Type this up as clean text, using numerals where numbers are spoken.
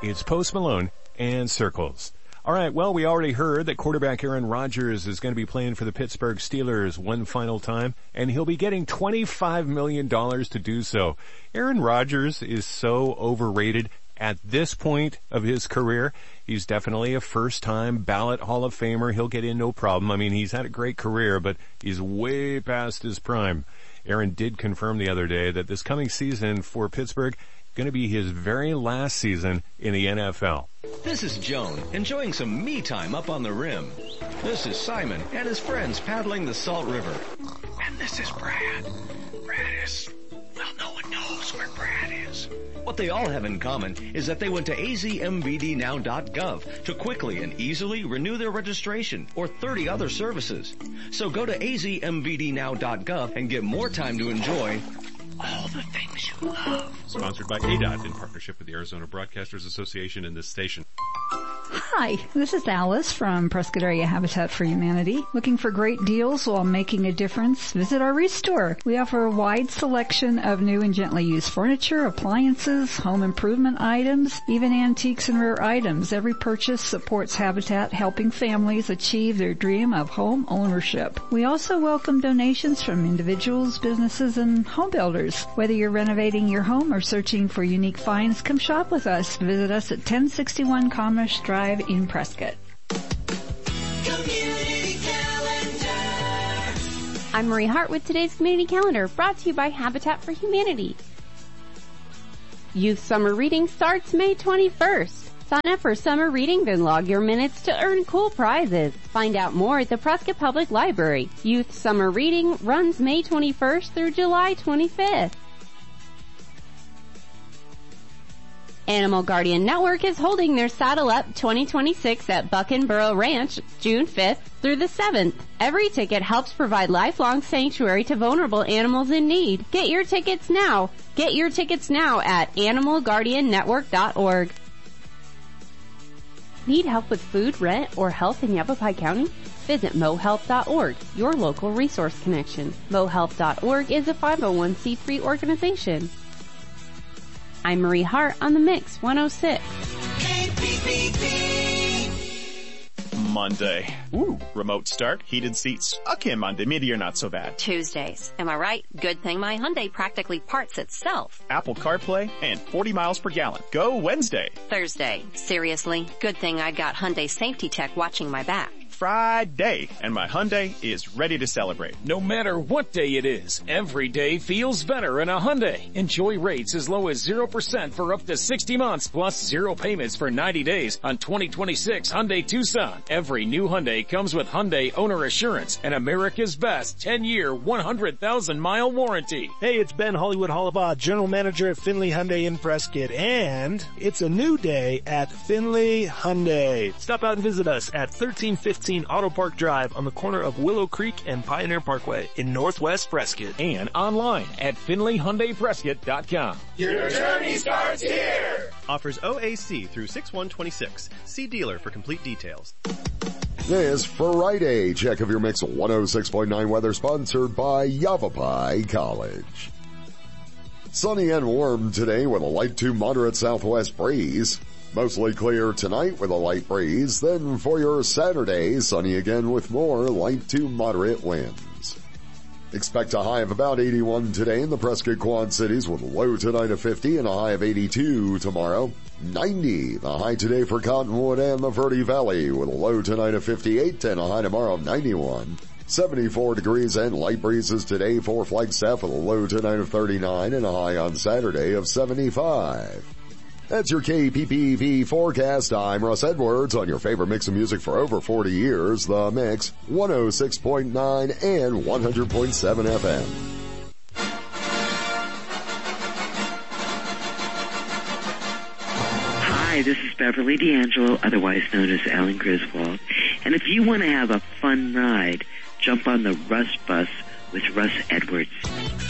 It's Post Malone and Circles. All right, well, we already heard that quarterback Aaron Rodgers is going to be playing for the Pittsburgh Steelers one final time, and he'll be getting $25 million to do so. Aaron Rodgers is so overrated at this point of his career. He's definitely a first-time ballot Hall of Famer. He'll get in no problem. I mean, he's had a great career, but he's way past his prime. Aaron did confirm the other day that this coming season for Pittsburgh going to be his very last season in the NFL. This is Joan, enjoying some me time up on the rim. This is Simon and his friends paddling the Salt River. And this is Brad. Brad is, well, no one knows where Brad is. What they all have in common is that they went to azmvdnow.gov to quickly and easily renew their registration or 30 other services. So go to azmvdnow.gov and get more time to enjoy all the things you love. Sponsored by ADOT in partnership with the Arizona Broadcasters Association and this station. Hi, this is Alice from Prescott Area Habitat for Humanity. Looking for great deals while making a difference? Visit our Restore. We offer a wide selection of new and gently used furniture, appliances, home improvement items, even antiques and rare items. Every purchase supports Habitat, helping families achieve their dream of home ownership. We also welcome donations from individuals, businesses, and home builders. Whether you're renovating your home or searching for unique finds, come shop with us. Visit us at 1061 Commerce Drive in Prescott. Community Calendar. I'm Marie Hart with today's Community Calendar, brought to you by Habitat for Humanity. Youth Summer Reading starts May 21st. Sign up for summer reading, then log your minutes to earn cool prizes. Find out more at the Prescott Public Library. Youth Summer Reading runs May 21st through July 25th. Animal Guardian Network is holding their Saddle Up 2026 at Buckenboro Ranch, June 5th through the 7th. Every ticket helps provide lifelong sanctuary to vulnerable animals in need. Get your tickets now. Get your tickets now at animalguardiannetwork.org. Need help with food, rent, or health in Yavapai County? Visit mohealth.org, your local resource connection. mohealth.org is a 501c3 organization. I'm Marie Hart on the Mix 106. Monday. Ooh, remote start, heated seats. Okay, Monday, maybe you're not so bad. Tuesdays. Am I right? Good thing my Hyundai practically parts itself. Apple CarPlay and 40 miles per gallon. Go Wednesday. Thursday. Seriously? Good thing I got Hyundai Safety Tech watching my back. Friday, and my Hyundai is ready to celebrate. No matter what day it is, every day feels better in a Hyundai. Enjoy rates as low as 0% for up to 60 months, plus 0 payments for 90 days on 2026 Hyundai Tucson. Every new Hyundai comes with Hyundai Owner Assurance and America's Best 10-year, 100,000-mile warranty. Hey, it's Ben Hollywood Hollabaugh, General Manager at Finley Hyundai in Prescott, and it's a new day at Finley Hyundai. Stop out and visit us at 1315 Auto Park Drive on the corner of Willow Creek and Pioneer Parkway in Northwest Prescott. And online at FinleyHyundaiPrescott.com. Your journey starts here! Offers OAC through 6/1/26. See dealer for complete details. This Friday check of your Mix 106.9 weather sponsored by Yavapai College. Sunny and warm today with a light to moderate southwest breeze. Mostly clear tonight with a light breeze. Then for your Saturday, sunny again with more light to moderate winds. Expect a high of about 81 today in the Prescott Quad Cities with a low tonight of 50 and a high of 82 tomorrow. 90 the high today for Cottonwood and the Verde Valley with a low tonight of 58 and a high tomorrow of 91. 74 degrees and light breezes today for Flagstaff with a low tonight of 39 and a high on Saturday of 75. That's your KPPV forecast. I'm Russ Edwards on your favorite mix of music for over 40 years, The Mix, 106.9 and 100.7 FM. Hi, this is Beverly D'Angelo, otherwise known as Alan Griswold. And if you want to have a fun ride, jump on the Russ Bus with Russ Edwards.